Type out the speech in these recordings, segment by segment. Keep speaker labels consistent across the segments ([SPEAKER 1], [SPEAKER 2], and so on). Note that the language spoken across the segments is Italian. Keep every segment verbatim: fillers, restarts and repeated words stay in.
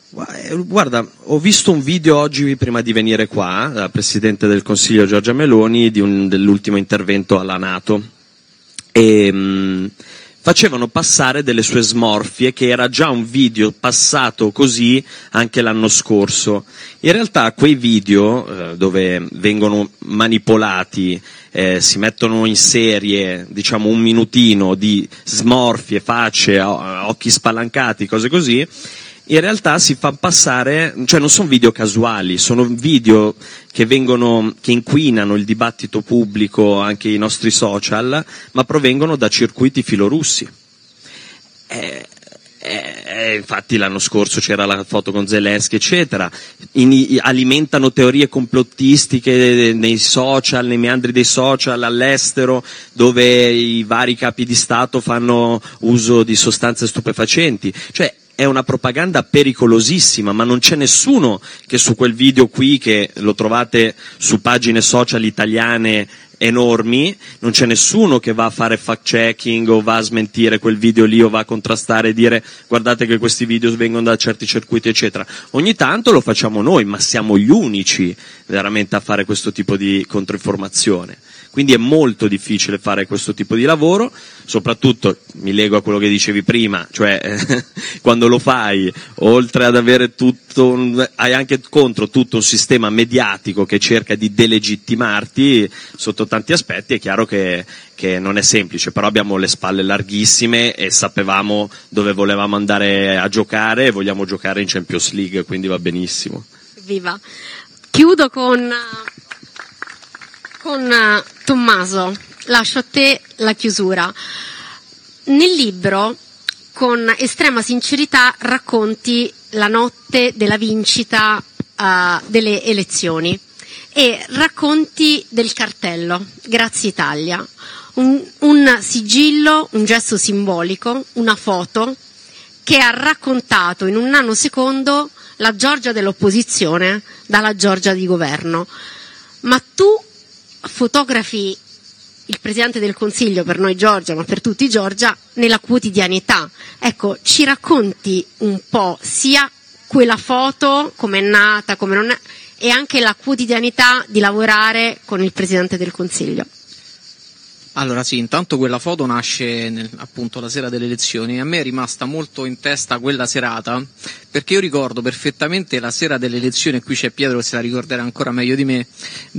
[SPEAKER 1] Guarda, ho visto un video oggi prima di venire qua, dal Presidente del Consiglio Giorgia Meloni, di un, dell'ultimo intervento alla NATO, e mh, facevano passare delle sue smorfie, che era già un video passato così anche l'anno scorso. In realtà quei video eh, dove vengono manipolati, eh, si mettono in serie, diciamo un minutino di smorfie, facce, occhi spalancati, cose così, in realtà si fa passare, cioè non sono video casuali, sono video che vengono, che inquinano il dibattito pubblico, anche i nostri social, ma provengono da circuiti filorussi. Eh, eh, infatti l'anno scorso c'era la foto con Zelensky, eccetera. In, alimentano teorie complottistiche nei social, nei meandri dei social, all'estero, dove i vari capi di Stato fanno uso di sostanze stupefacenti. Cioè, è una propaganda pericolosissima, ma non c'è nessuno che su quel video qui, che lo trovate su pagine social italiane enormi, non c'è nessuno che va a fare fact checking o va a smentire quel video lì o va a contrastare e dire guardate che questi video vengono da certi circuiti, eccetera. Ogni tanto lo facciamo noi, ma siamo gli unici veramente a fare questo tipo di controinformazione. Quindi è molto difficile fare questo tipo di lavoro, soprattutto mi lego a quello che dicevi prima, cioè eh, quando lo fai, oltre ad avere tutto, un, hai anche contro tutto un sistema mediatico che cerca di delegittimarti sotto tanti aspetti. È chiaro che, che non è semplice, però abbiamo le spalle larghissime e sapevamo dove volevamo andare a giocare e vogliamo giocare in Champions League, quindi va benissimo.
[SPEAKER 2] Viva! Chiudo con... Con uh, Tommaso, lascio a te la chiusura. Nel libro, con estrema sincerità, racconti la notte della vincita uh, delle elezioni e racconti del cartello Grazie Italia, un, un sigillo, un gesto simbolico, una foto che ha raccontato in un nanosecondo la Giorgia dell'opposizione dalla Giorgia di governo. Ma tu fotografi il Presidente del Consiglio, per noi Giorgia, ma per tutti Giorgia, nella quotidianità. Ecco, ci racconti un po' sia quella foto, come è nata, come non è, e anche la quotidianità di lavorare con il Presidente del Consiglio.
[SPEAKER 3] Allora sì, intanto quella foto nasce nel, appunto la sera delle elezioni. A me è rimasta molto in testa quella serata, perché io ricordo perfettamente la sera delle elezioni, e qui c'è Pietro che se la ricorderà ancora meglio di me,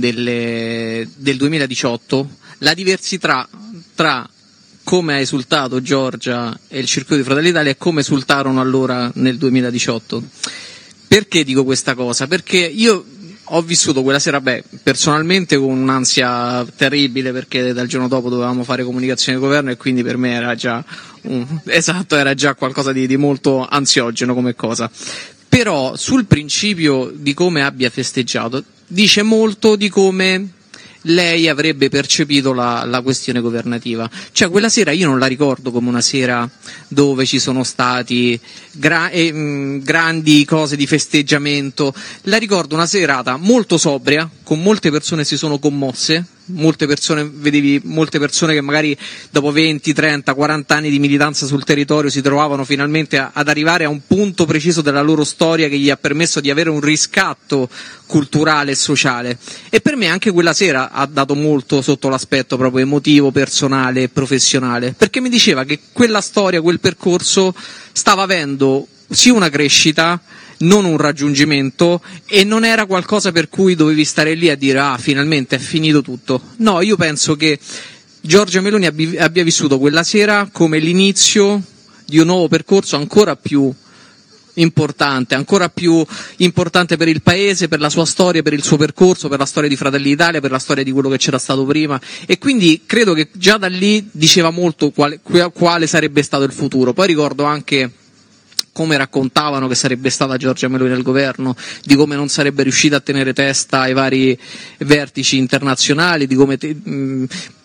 [SPEAKER 3] delle, del duemiladiciotto, la diversità tra come ha esultato Giorgia e il circuito di Fratelli d'Italia e come esultarono allora nel duemiladiciotto. Perché dico questa cosa? Perché io ho vissuto quella sera, beh, personalmente con un'ansia terribile, perché dal giorno dopo dovevamo fare comunicazione di governo e quindi per me era già un, esatto, era già qualcosa di, di molto ansiogeno come cosa. Però sul principio di come abbia festeggiato dice molto di come lei avrebbe percepito la, la questione governativa. Cioè quella sera io non la ricordo come una sera dove ci sono stati gra- eh, mh, grandi cose di festeggiamento, la ricordo una serata molto sobria, con molte persone si sono commosse, molte persone, vedevi molte persone che magari dopo venti, trenta, quaranta anni di militanza sul territorio si trovavano finalmente a, ad arrivare a un punto preciso della loro storia che gli ha permesso di avere un riscatto culturale e sociale. E per me anche quella sera ha dato molto sotto l'aspetto proprio emotivo, personale e professionale, perché mi diceva che quella storia, quel percorso stava avendo sì una crescita, non un raggiungimento, e non era qualcosa per cui dovevi stare lì a dire ah finalmente è finito tutto. No, io penso che Giorgia Meloni abbia, abbia vissuto quella sera come l'inizio di un nuovo percorso ancora più importante, ancora più importante per il paese, per la sua storia, per il suo percorso, per la storia di Fratelli d'Italia, per la storia di quello che c'era stato prima, e quindi credo che già da lì diceva molto quale, quale sarebbe stato il futuro. Poi ricordo anche come raccontavano che sarebbe stata Giorgia Meloni al governo, di come non sarebbe riuscita a tenere testa ai vari vertici internazionali, di come te, mh,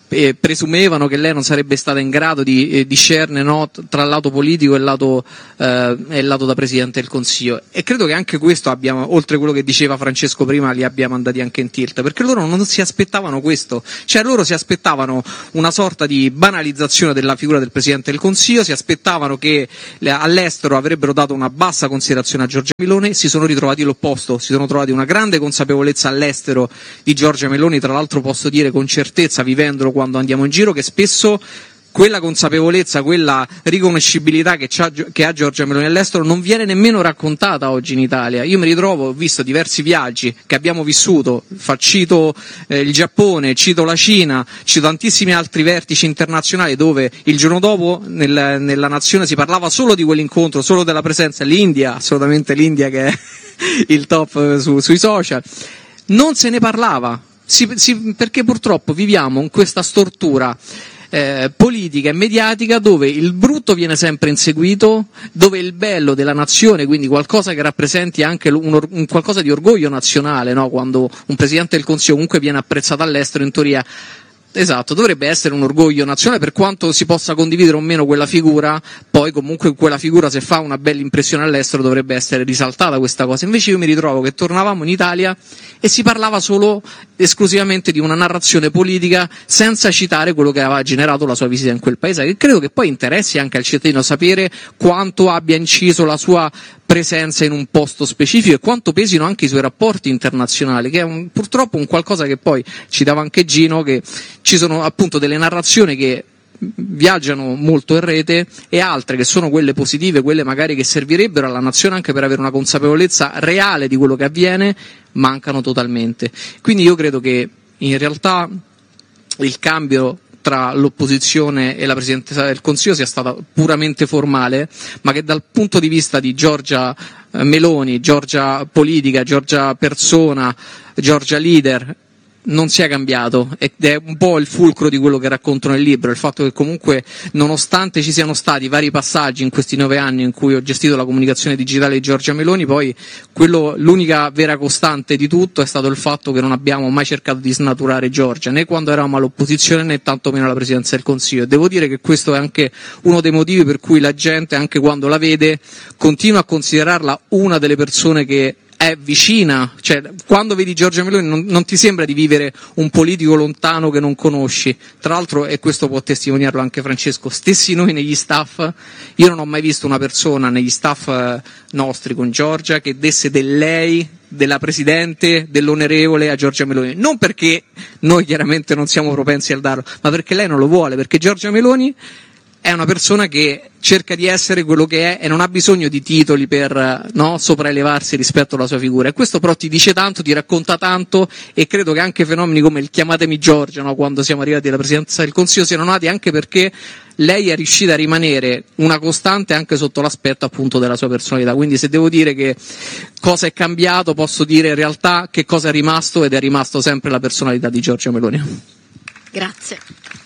[SPEAKER 3] eh, presumevano che lei non sarebbe stata in grado di eh, discernere, no, tra il lato politico e il lato, eh, e il lato da Presidente del Consiglio. E credo che anche questo abbiamo, oltre a quello che diceva Francesco prima, li abbia mandati anche in tilt, perché loro non si aspettavano questo, cioè loro si aspettavano una sorta di banalizzazione della figura del Presidente del Consiglio, si aspettavano che all'estero avrebbero dato una bassa considerazione a Giorgia Meloni, si sono ritrovati l'opposto, si sono trovati una grande consapevolezza all'estero di Giorgia Meloni, tra l'altro posso dire con certezza, vivendolo quando andiamo in giro, che spesso quella consapevolezza, quella riconoscibilità che, che ha Giorgia Meloni all'estero non viene nemmeno raccontata oggi in Italia. Io mi ritrovo, ho visto diversi viaggi che abbiamo vissuto, cito eh, il Giappone, cito la Cina, cito tantissimi altri vertici internazionali dove il giorno dopo nel, nella nazione si parlava solo di quell'incontro, solo della presenza, l'India, assolutamente l'India che è il top su, sui social, non se ne parlava, si, si, perché purtroppo viviamo in questa stortura Eh, politica e mediatica dove il brutto viene sempre inseguito, dove il bello della nazione, quindi qualcosa che rappresenti anche un, un qualcosa di orgoglio nazionale, no? Quando un Presidente del Consiglio comunque viene apprezzato all'estero, in teoria, esatto, dovrebbe essere un orgoglio nazionale, per quanto si possa condividere o meno quella figura, poi comunque quella figura, se fa una bella impressione all'estero, dovrebbe essere risaltata questa cosa. Invece io mi ritrovo che tornavamo in Italia e si parlava solo esclusivamente di una narrazione politica senza citare quello che aveva generato la sua visita in quel paese, che credo che poi interessi anche al cittadino sapere quanto abbia inciso la sua presenza in un posto specifico e quanto pesino anche i suoi rapporti internazionali, che è un, purtroppo un qualcosa che poi citava anche Gino, che ci sono appunto delle narrazioni che viaggiano molto in rete e altre che sono quelle positive, quelle magari che servirebbero alla nazione anche per avere una consapevolezza reale di quello che avviene, mancano totalmente. Quindi io credo che in realtà il cambio tra l'opposizione e la Presidenza del Consiglio sia stata puramente formale, ma che dal punto di vista di Giorgia Meloni, Giorgia politica, Giorgia persona, Giorgia leader, non sia cambiato, ed è un po' il fulcro di quello che racconto nel libro, il fatto che comunque nonostante ci siano stati vari passaggi in questi nove anni in cui ho gestito la comunicazione digitale di Giorgia Meloni, poi quello, l'unica vera costante di tutto è stato il fatto che non abbiamo mai cercato di snaturare Giorgia, né quando eravamo all'opposizione né tantomeno alla Presidenza del Consiglio, e devo dire che questo è anche uno dei motivi per cui la gente, anche quando la vede, continua a considerarla una delle persone che è vicina, cioè quando vedi Giorgia Meloni non, non ti sembra di vivere un politico lontano che non conosci. Tra l'altro, e questo può testimoniarlo anche Francesco, stessi noi negli staff, io non ho mai visto una persona negli staff eh, nostri con Giorgia che desse del lei, della Presidente, dell'onorevole a Giorgia Meloni, non perché noi chiaramente non siamo propensi al darlo, ma perché lei non lo vuole, perché Giorgia Meloni è una persona che cerca di essere quello che è e non ha bisogno di titoli per, no, sopraelevarsi rispetto alla sua figura, e questo però ti dice tanto, ti racconta tanto, e credo che anche fenomeni come il chiamatemi Giorgia, no, quando siamo arrivati alla Presidenza del Consiglio, siano nati anche perché lei è riuscita a rimanere una costante anche sotto l'aspetto appunto della sua personalità. Quindi se devo dire che cosa è cambiato, posso dire in realtà che cosa è rimasto, ed è rimasto sempre la personalità di Giorgia Meloni.
[SPEAKER 2] Grazie.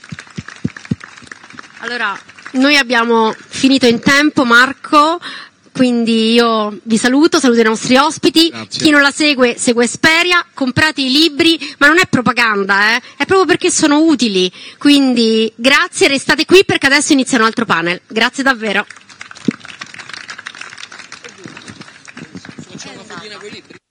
[SPEAKER 2] Allora, noi abbiamo finito in tempo, Marco, quindi io vi saluto, saluto i nostri ospiti. Grazie. Chi non la segue, segue Esperia, comprate i libri, ma non è propaganda, eh? È proprio perché sono utili. Quindi grazie, restate qui perché adesso inizia un altro panel. Grazie davvero. Facciamo una fedina con i libri.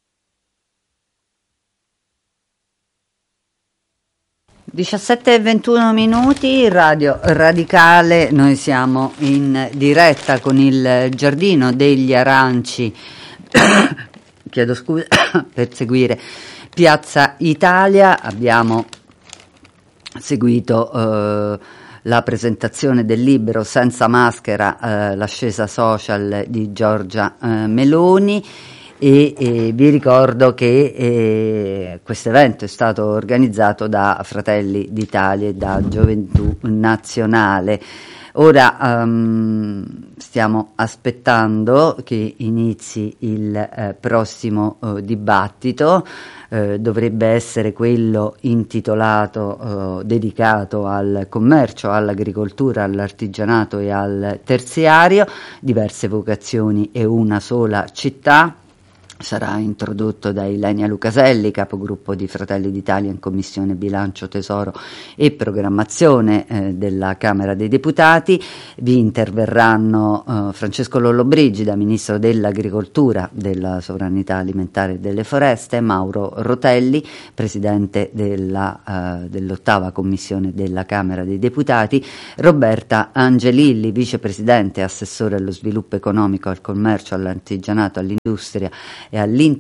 [SPEAKER 4] diciassette e ventuno minuti, Radio Radicale, noi siamo in diretta con il Giardino degli Aranci, chiedo scusa, per seguire Piazza Italia. Abbiamo seguito eh, la presentazione del libro Senza maschera, eh, l'ascesa social di Giorgia eh, Meloni. E, e vi ricordo che eh, questo evento è stato organizzato da Fratelli d'Italia e da Gioventù Nazionale. Ora um, stiamo aspettando che inizi il eh, prossimo eh, dibattito, eh, dovrebbe essere quello intitolato, eh, dedicato al commercio, all'agricoltura, all'artigianato e al terziario, diverse vocazioni e una sola città. sarà introdotto da Ilenia Lucaselli, capogruppo di Fratelli d'Italia in Commissione Bilancio, Tesoro e Programmazione eh, della Camera dei Deputati. Vi interverranno eh, Francesco Lollobrigida, Ministro dell'Agricoltura, della Sovranità Alimentare e delle Foreste, Mauro Rotelli, Presidente della, eh, dell'ottava Commissione della Camera dei Deputati, Roberta Angelilli, Vicepresidente e Assessore allo Sviluppo Economico, al Commercio, all'Artigianato, all'Industria e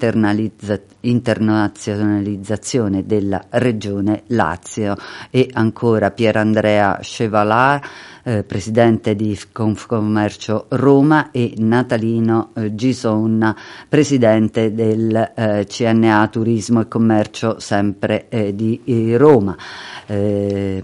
[SPEAKER 4] all'internazionalizzazione della Regione Lazio, e ancora Pierandrea Chevalar, eh, Presidente di Confcommercio Roma, e Natalino eh, Gisonna, Presidente del eh, C N A Turismo e Commercio, sempre eh, di eh, Roma. Eh,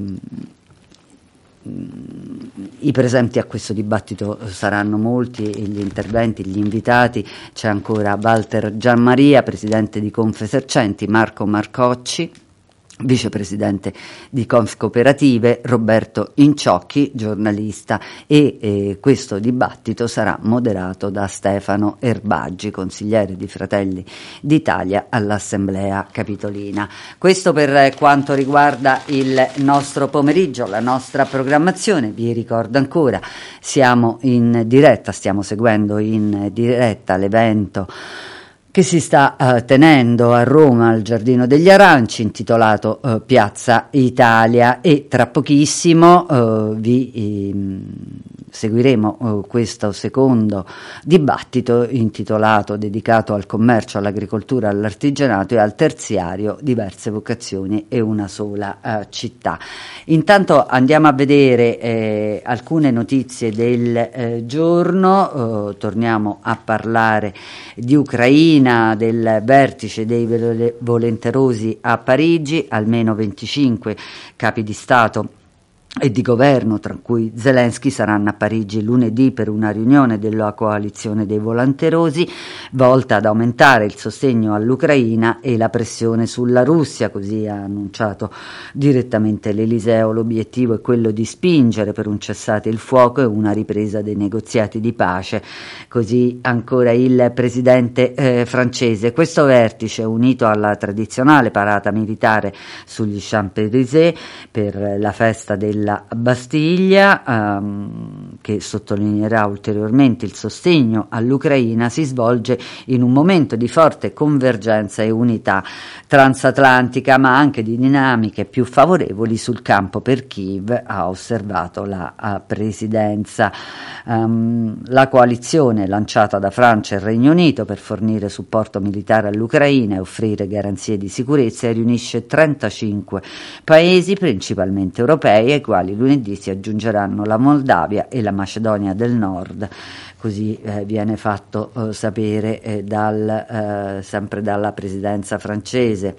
[SPEAKER 4] I presenti a questo dibattito saranno molti, gli interventi, gli invitati. C'è ancora Walter Gianmaria, Presidente di Confesercenti, Marco Marcocci, Vicepresidente di Confcooperative, Roberto Inciocchi, giornalista, e eh, questo dibattito sarà moderato da Stefano Erbaggi, consigliere di Fratelli d'Italia all'Assemblea Capitolina. Questo per quanto riguarda il nostro pomeriggio, la nostra programmazione. Vi ricordo ancora, siamo in diretta, stiamo seguendo in diretta l'evento che si sta uh, tenendo a Roma al Giardino degli Aranci, intitolato uh, Piazza Italia, e tra pochissimo uh, vi um, seguiremo uh, questo secondo dibattito intitolato, dedicato al commercio, all'agricoltura, all'artigianato e al terziario, diverse vocazioni e una sola uh, città. Intanto andiamo a vedere eh, alcune notizie del eh, giorno. Uh, torniamo a parlare di Ucraina, del vertice dei volenterosi a Parigi, almeno venticinque capi di Stato e di governo, tra cui Zelensky, saranno a Parigi lunedì per una riunione della coalizione dei volenterosi volta ad aumentare il sostegno all'Ucraina e la pressione sulla Russia. Così ha annunciato direttamente l'Eliseo. L'obiettivo è quello di spingere per un cessate il fuoco e una ripresa dei negoziati di pace. Così ancora il presidente eh, francese. Questo vertice, unito alla tradizionale parata militare sugli Champs-Élysées per la festa del la Bastiglia, ehm, che sottolineerà ulteriormente il sostegno all'Ucraina, si svolge in un momento di forte convergenza e unità transatlantica, ma anche di dinamiche più favorevoli sul campo per Kiev, ha osservato la uh, presidenza. Um, la coalizione lanciata da Francia e Regno Unito per fornire supporto militare all'Ucraina e offrire garanzie di sicurezza riunisce trentacinque paesi, principalmente europei, ai quali lunedì si aggiungeranno la Moldavia e la Macedonia del Nord. Così eh, viene fatto eh, sapere eh, dal, eh, sempre dalla presidenza francese,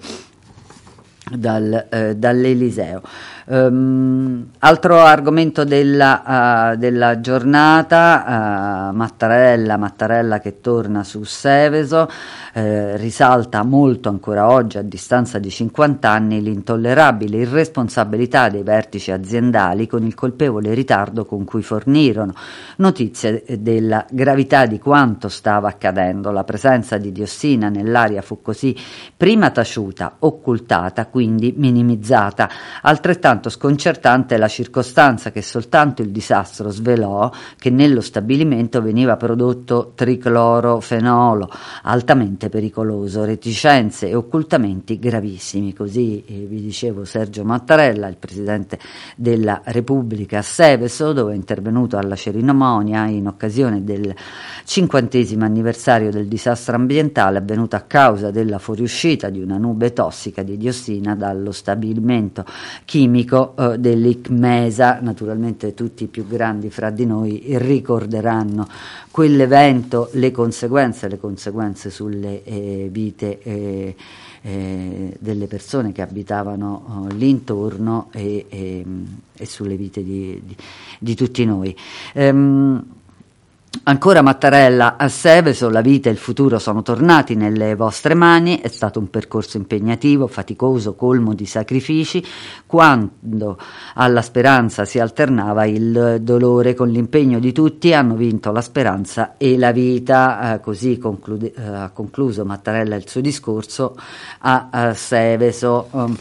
[SPEAKER 4] dal, eh, dall'Eliseo. Um, altro argomento della, uh, della giornata, uh, Mattarella, Mattarella che torna su Seveso, eh, risalta molto ancora oggi, a distanza di cinquanta anni, l'intollerabile irresponsabilità dei vertici aziendali con il colpevole ritardo con cui fornirono notizie della gravità di quanto stava accadendo. La presenza di diossina nell'aria fu così prima taciuta, occultata, quindi minimizzata. Altrettanto sconcertante la circostanza che soltanto il disastro svelò che nello stabilimento veniva prodotto triclorofenolo, altamente pericoloso, reticenze e occultamenti gravissimi. Così eh, vi dicevo Sergio Mattarella, il presidente della Repubblica a Seveso, dove è intervenuto alla cerimonia in occasione del cinquantesimo anniversario del disastro ambientale avvenuto a causa della fuoriuscita di una nube tossica di diossina dallo stabilimento chimico eh, dell'Icmesa. Naturalmente tutti i più grandi fra di noi ricorderanno quell'evento, le conseguenze, le conseguenze sulle eh, vite eh, eh, delle persone che abitavano eh, l'intorno e, e, e sulle vite di, di, di tutti noi. Ehm, Ancora Mattarella, a Seveso la vita e il futuro sono tornati nelle vostre mani, è stato un percorso impegnativo, faticoso, colmo di sacrifici, quando alla speranza si alternava il dolore con l'impegno di tutti, hanno vinto la speranza e la vita, eh, così conclude, eh, ha concluso Mattarella il suo discorso a, a Seveso. Um,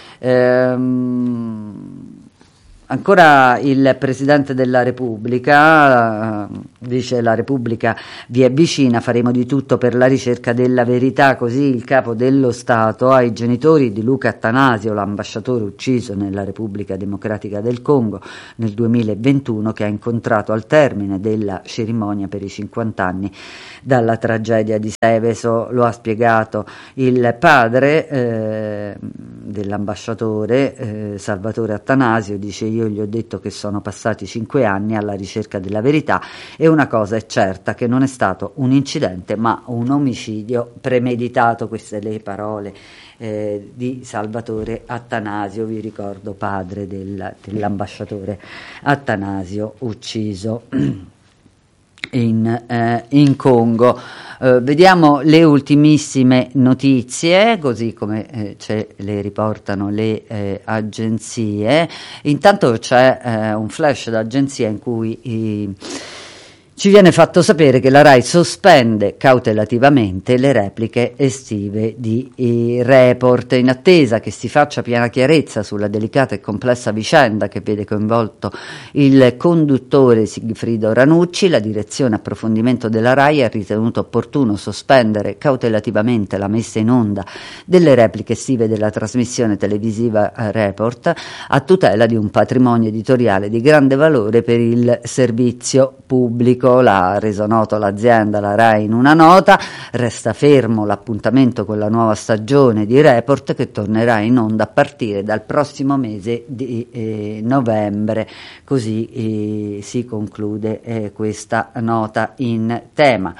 [SPEAKER 4] ehm, Ancora il Presidente della Repubblica eh, dice: la Repubblica vi è vicina, faremo di tutto per la ricerca della verità. Così il Capo dello Stato ai genitori di Luca Attanasio, l'ambasciatore ucciso nella Repubblica Democratica del Congo nel duemilaventuno, che ha incontrato al termine della cerimonia per i cinquanta anni dalla tragedia di Seveso. Lo ha spiegato il padre eh, dell'ambasciatore, eh, Salvatore Attanasio, dice: io gli ho detto che sono passati cinque anni alla ricerca della verità e una cosa è certa, che non è stato un incidente ma un omicidio premeditato. Queste le parole eh, di Salvatore Attanasio, vi ricordo padre del, dell'ambasciatore Attanasio ucciso in, eh, in Congo. Uh, vediamo le ultimissime notizie, così come eh, ce le riportano le eh, agenzie. Intanto c'è eh, un flash d'agenzia in cui i, ci viene fatto sapere che la RAI sospende cautelativamente le repliche estive di eh, Report, in attesa che si faccia piena chiarezza sulla delicata e complessa vicenda che vede coinvolto il conduttore Sigfrido Ranucci. La direzione approfondimento della RAI ha ritenuto opportuno sospendere cautelativamente la messa in onda delle repliche estive della trasmissione televisiva Report, a tutela di un patrimonio editoriale di grande valore per il servizio pubblico. L'ha reso noto l'azienda, la RAI, in una nota. Resta fermo l'appuntamento con la nuova stagione di Report, che tornerà in onda a partire dal prossimo mese di eh, novembre. Così eh, si conclude eh, questa nota in tema.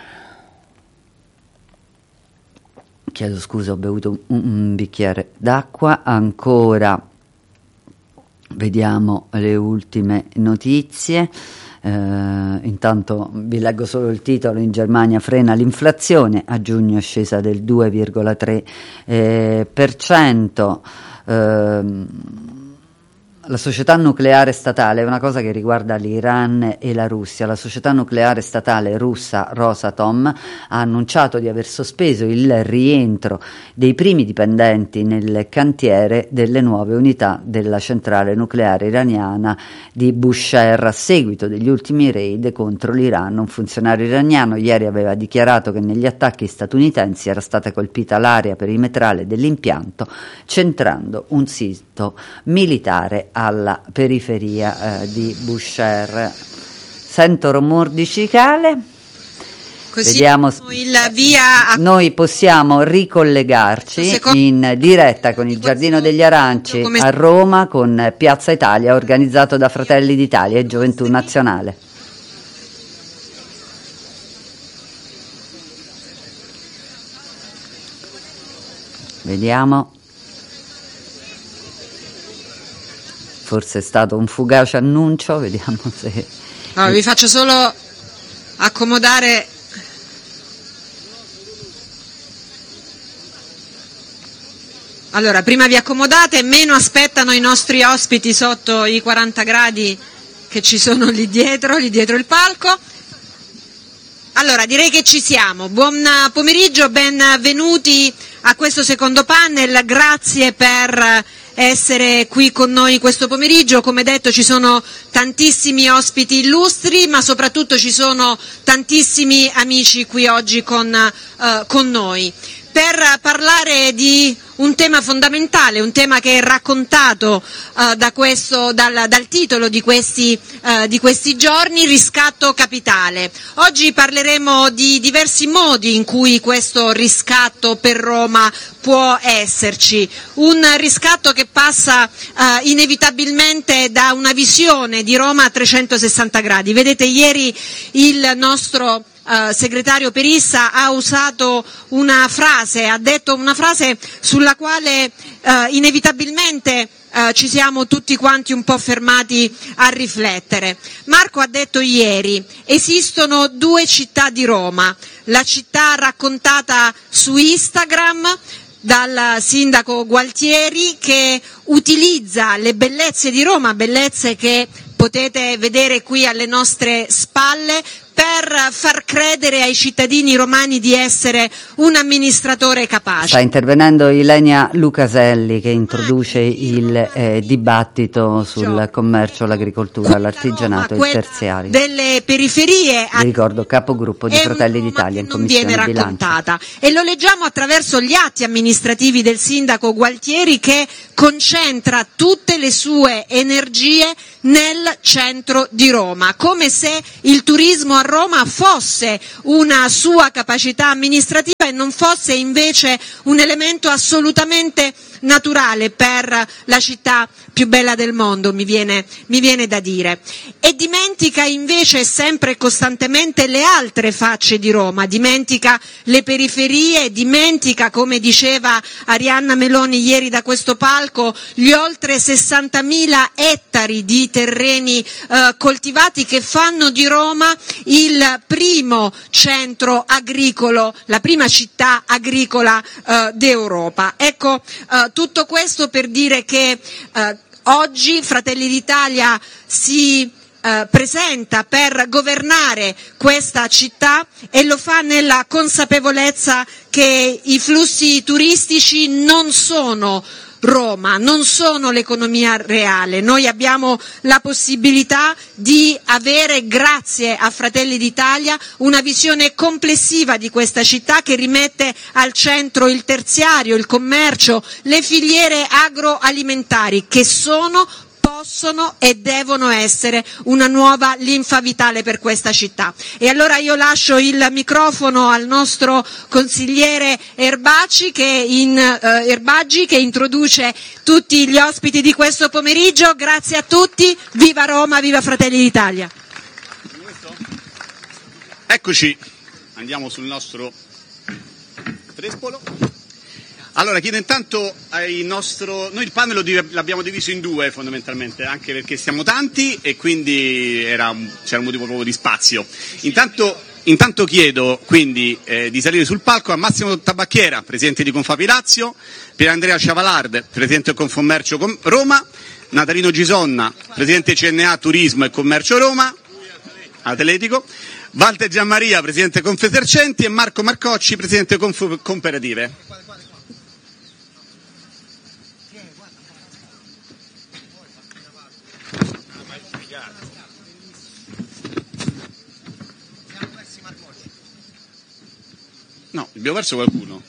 [SPEAKER 4] Chiedo scusa, ho bevuto un, un bicchiere d'acqua. Ancora vediamo le ultime notizie. Uh, intanto vi leggo solo il titolo: in Germania frena l'inflazione, a giugno è scesa del due virgola tre eh, per cento. Uh, la società nucleare statale è una cosa che riguarda l'Iran e la Russia. La società nucleare statale russa Rosatom ha annunciato di aver sospeso il rientro dei primi dipendenti nel cantiere delle nuove unità della centrale nucleare iraniana di Bushehr a seguito degli ultimi raid contro l'Iran. Un funzionario iraniano ieri aveva dichiarato che negli attacchi statunitensi era stata colpita l'area perimetrale dell'impianto, centrando un sito militare alla periferia eh, di Bushehr. Sento rumor di cicale.
[SPEAKER 5] Così
[SPEAKER 4] Vediamo,
[SPEAKER 5] il via a...
[SPEAKER 4] noi possiamo ricollegarci Secondo... in diretta con il Giardino degli Aranci come... a Roma, con Piazza Italia, organizzato da Fratelli d'Italia e Gioventù Nazionale. Vediamo. Forse è stato un fugace annuncio, vediamo se...
[SPEAKER 5] Allora, vi faccio solo accomodare... Allora, prima vi accomodate, meno aspettano i nostri ospiti sotto i quaranta gradi che ci sono lì dietro, lì dietro il palco. Allora, direi che ci siamo. Buon pomeriggio, benvenuti a questo secondo panel, grazie per essere qui con noi questo pomeriggio. Come detto, ci sono tantissimi ospiti illustri, ma soprattutto ci sono tantissimi amici qui oggi con, uh, con noi, per parlare di un tema fondamentale, un tema che è raccontato uh, da questo, dal, dal titolo di questi, uh, di questi giorni, riscatto capitale. Oggi parleremo di diversi modi in cui questo riscatto per Roma può esserci, un riscatto che passa uh, inevitabilmente da una visione di Roma a trecentosessanta gradi. Vedete, ieri il nostro eh, segretario Perissa ha usato una frase, ha detto una frase sulla quale eh, inevitabilmente eh, ci siamo tutti quanti un po' fermati a riflettere. Marco ha detto ieri: esistono due città di Roma, la città raccontata su Instagram dal sindaco Gualtieri, che utilizza le bellezze di Roma, bellezze che potete vedere qui alle nostre spalle, per far credere ai cittadini romani di essere un amministratore capace.
[SPEAKER 4] Sta intervenendo Ilenia Lucaselli, che introduce il eh, dibattito sul commercio, l'agricoltura, l'artigianato e il terziario.
[SPEAKER 5] Delle periferie,
[SPEAKER 4] vi ricordo, capogruppo di Fratelli d'Italia in Commissione Bilancio.
[SPEAKER 5] E lo leggiamo attraverso gli atti amministrativi del sindaco Gualtieri, che concentra tutte le sue energie nel centro di Roma, come se il turismo a Roma fosse una sua capacità amministrativa e non fosse invece un elemento assolutamente naturale per la città più bella del mondo, mi viene, mi viene da dire. E dimentica invece sempre e costantemente le altre facce di Roma, dimentica le periferie, dimentica, come diceva Arianna Meloni ieri da questo palco, gli oltre sessantamila ettari di terreni eh, coltivati che fanno di Roma il primo centro agricolo, la prima città agricola eh, d'Europa. Ecco, eh, tutto questo per dire che eh, oggi Fratelli d'Italia si eh, presenta per governare questa città e lo fa nella consapevolezza che i flussi turistici non sono Roma, non sono l'economia reale. Noi abbiamo la possibilità di avere, grazie a Fratelli d'Italia, una visione complessiva di questa città che rimette al centro il terziario, il commercio, le filiere agroalimentari, che sono, possono e devono essere una nuova linfa vitale per questa città. E allora io lascio il microfono al nostro consigliere Erbacci che, in, eh, Erbaggi, che introduce tutti gli ospiti di questo pomeriggio. Grazie a tutti, viva Roma, viva Fratelli d'Italia.
[SPEAKER 6] Eccoci, andiamo sul nostro trespolo. Allora, chiedo intanto al nostro... Noi il panel lo div- l'abbiamo diviso in due fondamentalmente, anche perché siamo tanti e quindi era, c'era un motivo proprio di spazio. Intanto, intanto chiedo quindi eh, di salire sul palco a Massimo Tabacchiera, presidente di Confapi Lazio, Pier Andrea Ciavalard, presidente del Confommercio Com- Roma, Natalino Gisonna, presidente C N A Turismo e Commercio Roma, Atletico, Walter Gianmaria, presidente Confesercenti, e Marco Marcocci, presidente Conf- Comparative. No, abbiamo perso qualcuno.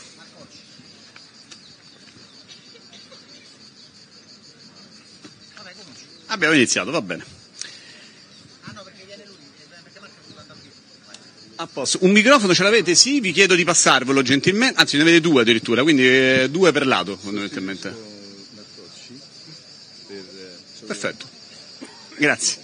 [SPEAKER 6] Abbiamo iniziato, va bene. A posto. Un microfono ce l'avete? Sì, vi chiedo di passarvelo gentilmente. Anzi, ne avete due addirittura, quindi eh, due per lato, fondamentalmente. Perfetto. Grazie.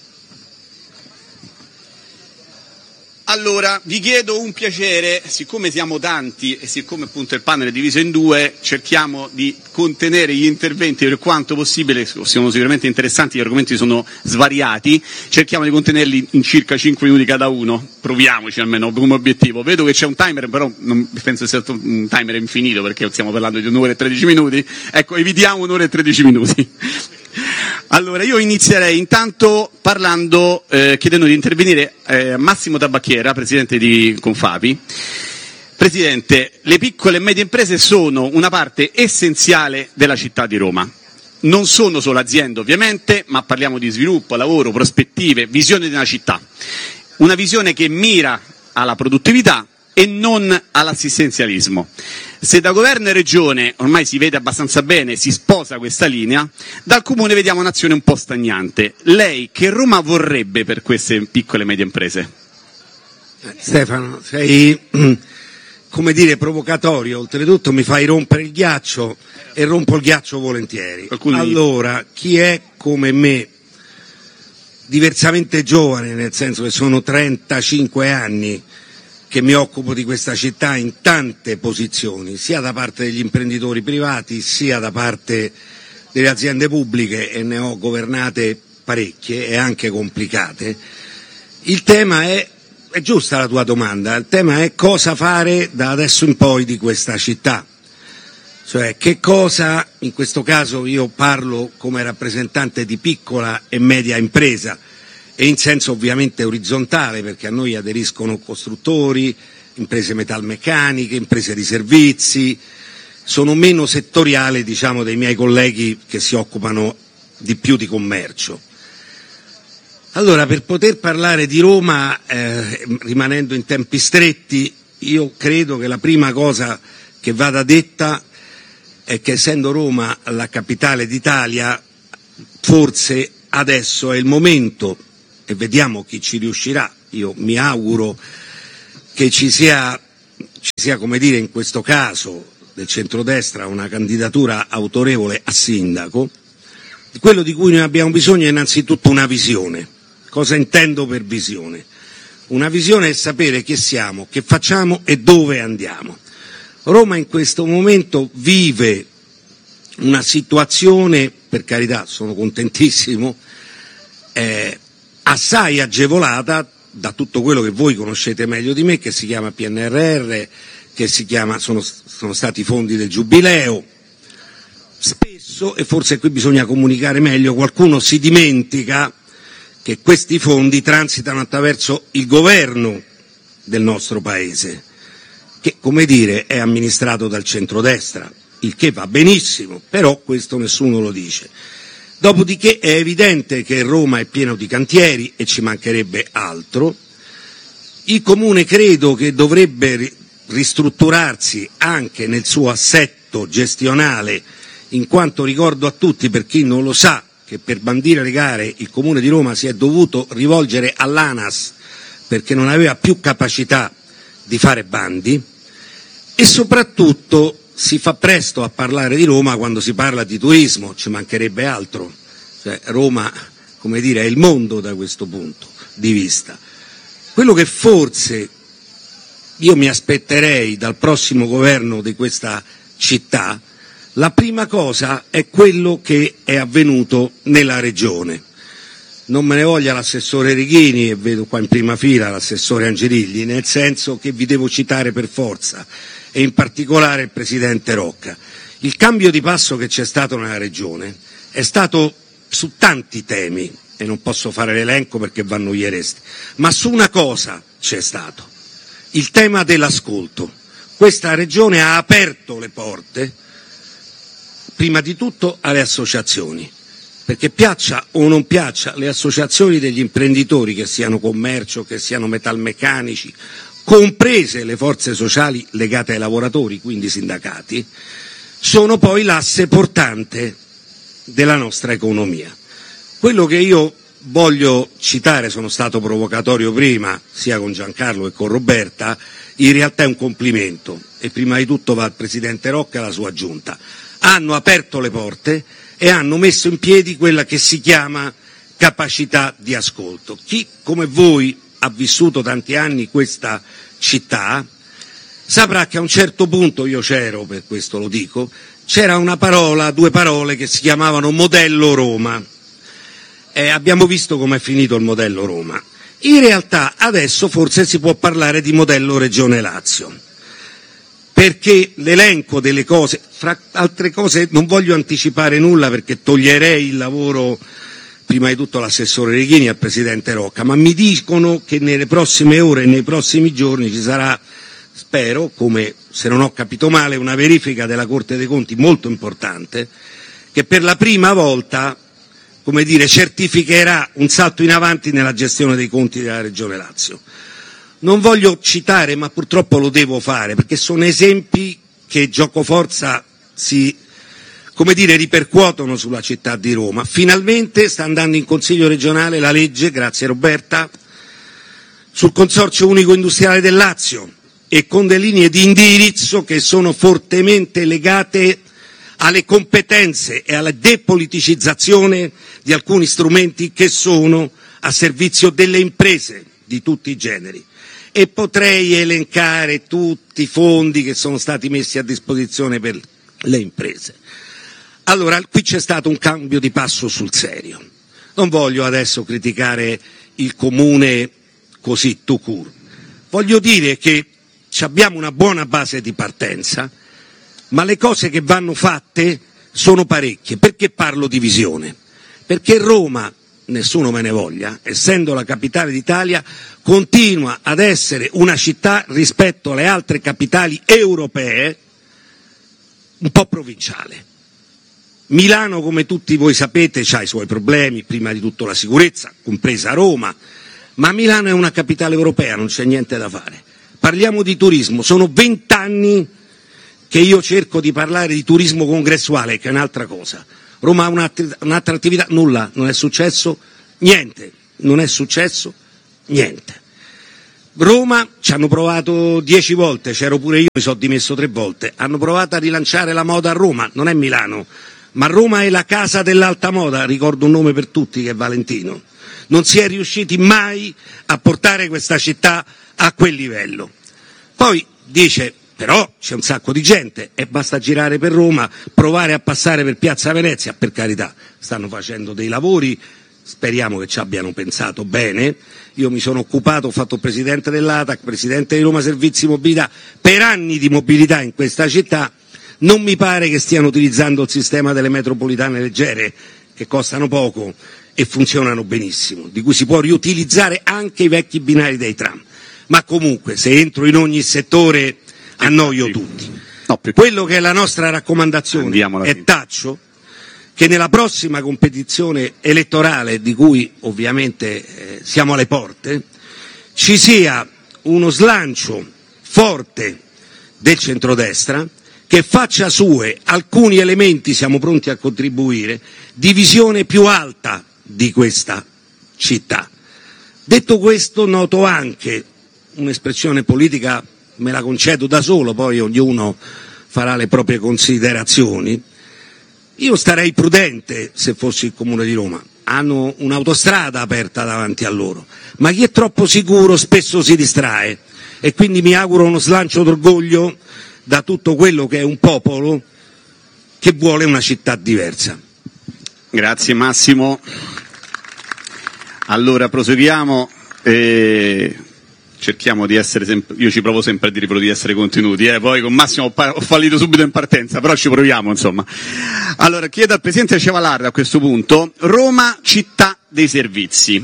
[SPEAKER 6] Allora, vi chiedo un piacere, siccome siamo tanti e siccome appunto il panel è diviso in due, cerchiamo di contenere gli interventi per quanto possibile, sono sicuramente interessanti, gli argomenti sono svariati, cerchiamo di contenerli in circa cinque minuti cada uno, proviamoci almeno come obiettivo. Vedo che c'è un timer, però non penso sia un timer infinito perché stiamo parlando di un'ora e tredici minuti, ecco, evitiamo un'ora e tredici minuti. Allora, io inizierei intanto parlando, eh, chiedendo di intervenire eh, Massimo Tabacchiera, presidente di Confapi. Presidente, le piccole e medie imprese sono una parte essenziale della città di Roma. Non sono solo aziende, ovviamente, ma parliamo di sviluppo, lavoro, prospettive, visione di una città. Una visione che mira alla produttività e non all'assistenzialismo. Se da governo e regione ormai si vede abbastanza bene, si sposa questa linea, dal comune vediamo un'azione un po' stagnante. Lei che Roma vorrebbe per queste piccole e medie imprese?
[SPEAKER 7] Stefano, sei, come dire, provocatorio, oltretutto mi fai rompere il ghiaccio e rompo il ghiaccio volentieri.
[SPEAKER 6] Qualcuno
[SPEAKER 7] allora, chi è come me diversamente giovane, nel senso che sono trentacinque anni che mi occupo di questa città in tante posizioni, sia da parte degli imprenditori privati, sia da parte delle aziende pubbliche, e ne ho governate parecchie e anche complicate. Il tema è, è giusta la tua domanda, il tema è cosa fare da adesso in poi di questa città. Cioè, che cosa, in questo caso io parlo come rappresentante di piccola e media impresa, e in senso ovviamente orizzontale, perché a noi aderiscono costruttori, imprese metalmeccaniche, imprese di servizi, sono meno settoriale, diciamo, dei miei colleghi che si occupano di più di commercio. Allora, per poter parlare di Roma, eh, rimanendo in tempi stretti, io credo che la prima cosa che vada detta è che, essendo Roma la capitale d'Italia, forse adesso è il momento, e vediamo chi ci riuscirà, io mi auguro che ci sia, ci sia, come dire, in questo caso del centrodestra, una candidatura autorevole a sindaco. Quello di cui noi abbiamo bisogno è innanzitutto una visione. Cosa intendo per visione? Una visione è sapere chi siamo, che facciamo e dove andiamo. Roma in questo momento vive una situazione, per carità, sono contentissimo, eh, assai agevolata da tutto quello che voi conoscete meglio di me, che si chiama P N R R, che si chiama, sono, sono stati i fondi del Giubileo. Spesso, e forse qui bisogna comunicare meglio, qualcuno si dimentica che questi fondi transitano attraverso il governo del nostro Paese, che, come dire, è amministrato dal centrodestra, il che va benissimo, però questo nessuno lo dice. Dopodiché è evidente che Roma è pieno di cantieri e ci mancherebbe altro. Il Comune credo che dovrebbe ristrutturarsi anche nel suo assetto gestionale, in quanto ricordo a tutti, per chi non lo sa, che per bandire le gare il Comune di Roma si è dovuto rivolgere all'ANAS perché non aveva più capacità di fare bandi, e soprattutto si fa presto a parlare di Roma quando si parla di turismo, ci mancherebbe altro. Cioè, Roma, come dire, è il mondo da questo punto di vista. Quello che forse io mi aspetterei dal prossimo governo di questa città, la prima cosa è quello che è avvenuto nella regione. Non me ne voglia l'assessore Righini, e vedo qua in prima fila l'assessore Angelilli, nel senso che vi devo citare per forza, e in particolare il presidente Rocca. Il cambio di passo che c'è stato nella regione è stato su tanti temi, e non posso fare l'elenco perché vi annoiereste, ma su una cosa c'è stato, il tema dell'ascolto. Questa regione ha aperto le porte, prima di tutto alle associazioni, perché piaccia o non piaccia, le associazioni degli imprenditori, che siano commercio, che siano metalmeccanici, comprese le forze sociali legate ai lavoratori, quindi sindacati, sono poi l'asse portante della nostra economia. Quello che io voglio citare, sono stato provocatorio prima, sia con Giancarlo che con Roberta, in realtà è un complimento, e prima di tutto va al Presidente Rocca e alla sua giunta. Hanno aperto le porte e hanno messo in piedi quella che si chiama capacità di ascolto. Chi come voi ha vissuto tanti anni questa città saprà che a un certo punto, io c'ero, per questo lo dico, c'era una parola, due parole che si chiamavano modello Roma. Eh, abbiamo visto com'è finito il modello Roma. In realtà adesso forse si può parlare di modello Regione Lazio, perché l'elenco delle cose, fra altre cose non voglio anticipare nulla perché toglierei il lavoro prima di tutto all'assessore Righini e al presidente Rocca, ma mi dicono che nelle prossime ore e nei prossimi giorni ci sarà, spero, come se non ho capito male, una verifica della Corte dei Conti molto importante, che per la prima volta, come dire, certificherà un salto in avanti nella gestione dei conti della Regione Lazio. Non voglio citare, ma purtroppo lo devo fare, perché sono esempi che giocoforza si, come dire, ripercuotono sulla città di Roma. Finalmente sta andando in Consiglio regionale la legge, grazie Roberta, sul Consorzio Unico Industriale del Lazio, e con delle linee di indirizzo che sono fortemente legate alle competenze e alla depoliticizzazione di alcuni strumenti che sono a servizio delle imprese di tutti i generi. E potrei elencare tutti i fondi che sono stati messi a disposizione per le imprese. Allora, qui c'è stato un cambio di passo sul serio. Non voglio adesso criticare il comune così tout court. Voglio dire che abbiamo una buona base di partenza, ma le cose che vanno fatte sono parecchie. Perché parlo di visione? Perché Roma, nessuno me ne voglia, essendo la capitale d'Italia, continua ad essere una città rispetto alle altre capitali europee un po' provinciale. Milano, come tutti voi sapete, ha i suoi problemi, prima di tutto la sicurezza, compresa Roma, ma Milano è una capitale europea, non c'è niente da fare. Parliamo di turismo, sono vent'anni che io cerco di parlare di turismo congressuale, che è un'altra cosa. Roma ha un'altra attività, nulla, non è successo niente, non è successo niente. Roma ci hanno provato dieci volte, c'ero pure io, mi sono dimesso tre volte, hanno provato a rilanciare la moda a Roma, non è Milano, ma Roma è la casa dell'alta moda, ricordo un nome per tutti che è Valentino. Non si è riusciti mai a portare questa città a quel livello. Poi dice, però c'è un sacco di gente e basta girare per Roma, provare a passare per Piazza Venezia, per carità, stanno facendo dei lavori, speriamo che ci abbiano pensato bene. Io mi sono occupato, ho fatto presidente dell'A T A C, presidente di Roma Servizi Mobilità, per anni di mobilità in questa città. Non mi pare che stiano utilizzando il sistema delle metropolitane leggere, che costano poco e funzionano benissimo, di cui si può riutilizzare anche i vecchi binari dei tram. Ma comunque, se entro in ogni settore, annoio tutti.
[SPEAKER 6] No,
[SPEAKER 7] quello che è la nostra raccomandazione è taccio che nella prossima competizione elettorale, di cui ovviamente eh, siamo alle porte, ci sia uno slancio forte del centrodestra che faccia sue alcuni elementi, siamo pronti a contribuire, di visione più alta di questa città. Detto questo, noto anche un'espressione politica, me la concedo da solo, poi ognuno farà le proprie considerazioni. Io starei prudente se fossi il Comune di Roma. Hanno un'autostrada aperta davanti a loro, ma chi è troppo sicuro spesso si distrae e quindi mi auguro uno slancio d'orgoglio da tutto quello che è un popolo che vuole una città diversa.
[SPEAKER 6] Grazie Massimo. Allora proseguiamo. Eh... Cerchiamo di essere sempre, io ci provo sempre a dire di essere contenuti, eh? Poi con Massimo ho, pa- ho fallito subito in partenza, però ci proviamo insomma. Allora chiedo al Presidente Cevalarda a questo punto, Roma città dei servizi,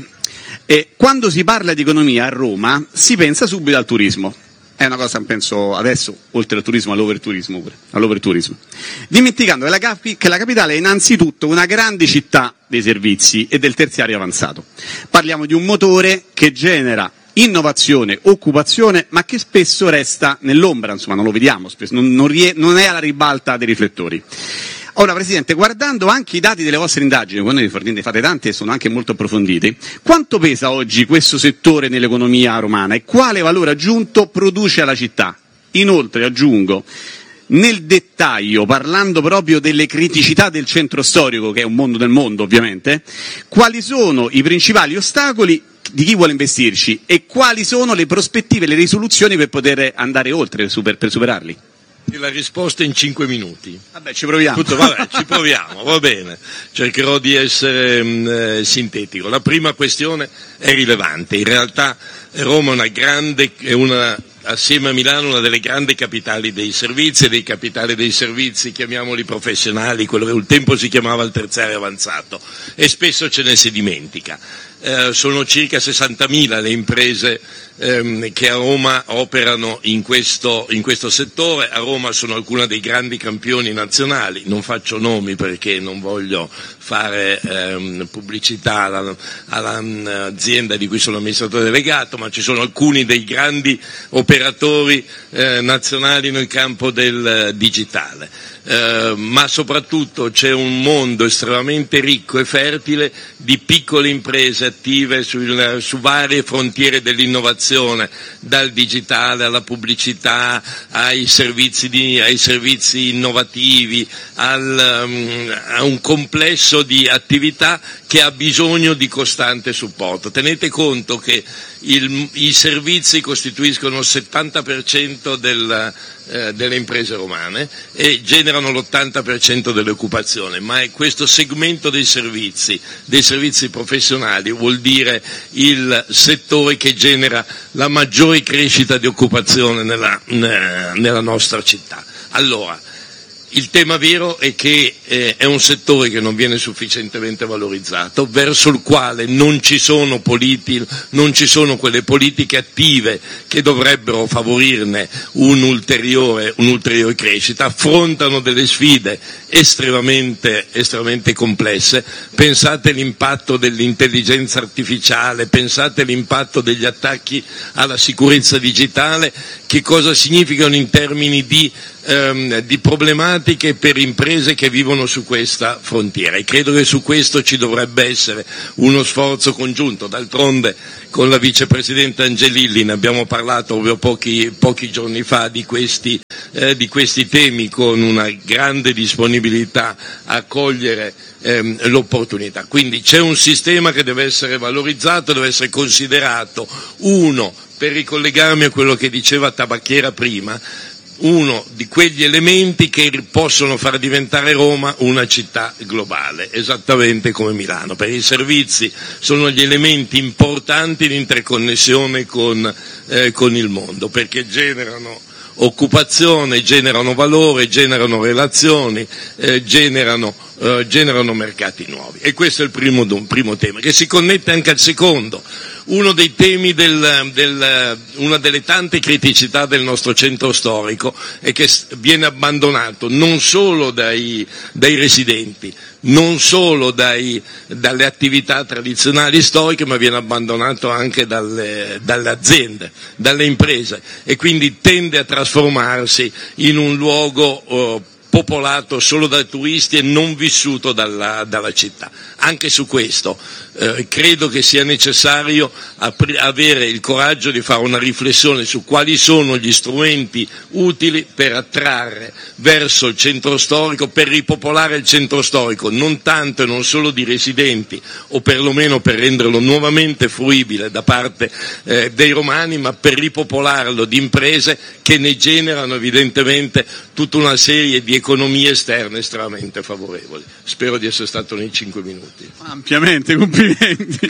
[SPEAKER 6] e quando si parla di economia a Roma si pensa subito al turismo, è una cosa penso adesso, oltre al turismo all'overturismo pure, all'overturismo, dimenticando che la, capi- che la capitale è innanzitutto una grande città dei servizi e del terziario avanzato. Parliamo di un motore che genera innovazione, occupazione, ma che spesso resta nell'ombra, insomma non lo vediamo, spesso, non, non, rie- non è alla ribalta dei riflettori. Ora Presidente, guardando anche i dati delle vostre indagini, quando ne fate tante e sono anche molto approfonditi, quanto pesa oggi questo settore nell'economia romana e quale valore aggiunto produce alla città? Inoltre aggiungo, nel dettaglio, parlando proprio delle criticità del centro storico, che è un mondo del mondo ovviamente, quali sono i principali ostacoli di chi vuole investirci e quali sono le prospettive, le risoluzioni per poter andare oltre, super, per superarli?
[SPEAKER 8] La risposta in cinque minuti.
[SPEAKER 6] Vabbè, ci proviamo.
[SPEAKER 8] Tutto, vabbè, ci proviamo, va bene. Cercherò di essere mh, sintetico. La prima questione è rilevante. In realtà Roma è una grande, è una, assieme a Milano, una delle grandi capitali dei servizi, dei capitali dei servizi, chiamiamoli professionali, quello che un tempo si chiamava il terziario avanzato, e spesso ce ne si dimentica. Eh, sono circa sessantamila le imprese ehm, che a Roma operano in questo, in questo settore. A Roma sono alcuni dei grandi campioni nazionali, non faccio nomi perché non voglio fare ehm, pubblicità alla, all'azienda di cui sono amministratore delegato, ma ci sono alcuni dei grandi operatori eh, nazionali nel campo del eh, digitale. Eh, ma soprattutto c'è un mondo estremamente ricco e fertile di piccole imprese iniziative sul, su varie frontiere dell'innovazione, dal digitale alla pubblicità, ai servizi, di, ai servizi innovativi, al, um, a un complesso di attività che ha bisogno di costante supporto. Tenete conto che il, i servizi costituiscono il settanta per cento del, eh, delle imprese romane e generano l'ottanta per cento dell'occupazione, ma è questo segmento dei servizi, dei servizi professionali, vuol dire il settore che genera la maggiore crescita di occupazione nella, nella nostra città. Allora, il tema vero è che eh, è un settore che non viene sufficientemente valorizzato, verso il quale non ci sono politi- non ci sono quelle politiche attive che dovrebbero favorirne un'ulteriore, un'ulteriore crescita, affrontano delle sfide estremamente, estremamente complesse. Pensate all'impatto dell'intelligenza artificiale, pensate all'impatto degli attacchi alla sicurezza digitale, che cosa significano in termini di Ehm, di problematiche per imprese che vivono su questa frontiera, e credo che su questo ci dovrebbe essere uno sforzo congiunto. D'altronde con la vicepresidente Angelilli ne abbiamo parlato proprio pochi, pochi giorni fa di questi, eh, di questi temi, con una grande disponibilità a cogliere ehm, l'opportunità. Quindi c'è un sistema che deve essere valorizzato, deve essere considerato, uno, per ricollegarmi a quello che diceva Tabacchiera prima, uno di quegli elementi che possono far diventare Roma una città globale, esattamente come Milano, perché i servizi sono gli elementi importanti di interconnessione con, eh, con il mondo, perché generano occupazione, generano valore, generano relazioni, eh, generano, eh, generano mercati nuovi. E questo è il primo, primo tema, che si connette anche al secondo. Uno dei temi, del, del, una delle tante criticità del nostro centro storico è che viene abbandonato non solo dai, dai residenti, non solo dai, dalle attività tradizionali storiche, ma viene abbandonato anche dalle, dalle aziende, dalle imprese, e quindi tende a trasformarsi in un luogo oh, popolato solo da turisti e non vissuto dalla, dalla città. Anche su questo eh, credo che sia necessario apri- avere il coraggio di fare una riflessione su quali sono gli strumenti utili per attrarre verso il centro storico, per ripopolare il centro storico, non tanto e non solo di residenti, o perlomeno per renderlo nuovamente fruibile da parte eh, dei romani, ma per ripopolarlo di imprese che ne generano evidentemente tutta una serie di economie esterne estremamente favorevoli. Spero di essere stato nei cinque minuti.
[SPEAKER 6] Ampiamente, complimenti.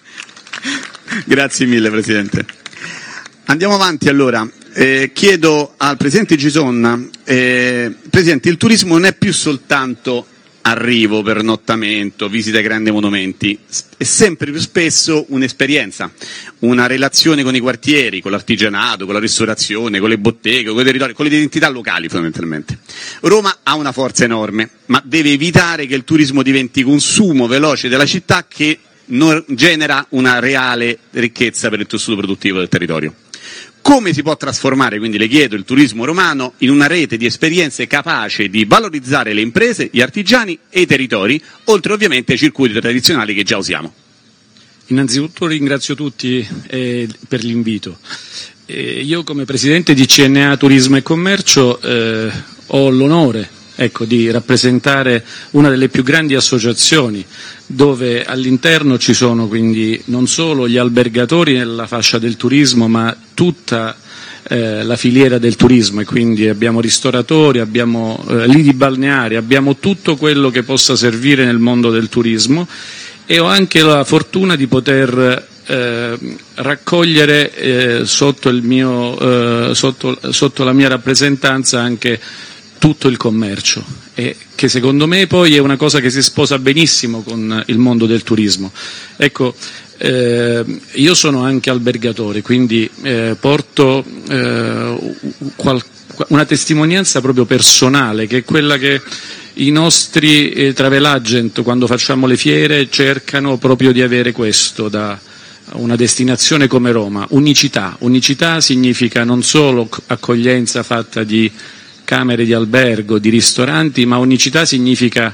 [SPEAKER 6] Grazie mille Presidente. Andiamo avanti allora. Eh, chiedo al Presidente Gisonna, eh, Presidente, il turismo non è più soltanto arrivo, pernottamento, visita ai grandi monumenti, è sempre più spesso un'esperienza, una relazione con i quartieri, con l'artigianato, con la ristorazione, con le botteghe, con i territori, con le identità locali fondamentalmente. Roma ha una forza enorme, ma deve evitare che il turismo diventi consumo veloce della città che non genera una reale ricchezza per il tessuto produttivo del territorio. Come si può trasformare, quindi le chiedo, il turismo romano in una rete di esperienze capace di valorizzare le imprese, gli artigiani e i territori, oltre ovviamente ai circuiti tradizionali che già usiamo?
[SPEAKER 9] Innanzitutto ringrazio tutti eh, per l'invito. Eh, io come Presidente di C N A Turismo e Commercio eh, ho l'onore ecco, di rappresentare una delle più grandi associazioni, dove all'interno ci sono quindi non solo gli albergatori nella fascia del turismo, ma tutta eh, la filiera del turismo, e quindi abbiamo ristoratori, abbiamo eh, lidi balneari, abbiamo tutto quello che possa servire nel mondo del turismo, e ho anche la fortuna di poter eh, raccogliere eh, sotto, il mio, eh, sotto, sotto la mia rappresentanza anche tutto il commercio, e che secondo me poi è una cosa che si sposa benissimo con il mondo del turismo. Ecco, eh, io sono anche albergatore, quindi eh, porto eh, qual- una testimonianza proprio personale, che è quella che i nostri eh, travel agent, quando facciamo le fiere, cercano proprio di avere questo da una destinazione come Roma: unicità. Unicità significa non solo accoglienza fatta di camere di albergo, di ristoranti, ma unicità significa